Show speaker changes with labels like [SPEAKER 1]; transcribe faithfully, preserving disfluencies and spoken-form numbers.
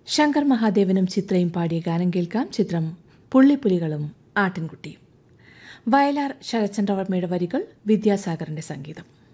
[SPEAKER 1] ശങ്കർ മഹാദേവനും ചിത്രയും പാടിയ ഗാനം കേൾക്കാം. ചിത്രം പുള്ളിപ്പുലികളും ആട്ടിൻകുട്ടിയും. വയലാർ ശരത്ചന്ദ്രവർമ്മയുടെ വരികൾ, വിദ്യാസാഗറിന്റെ സംഗീതം.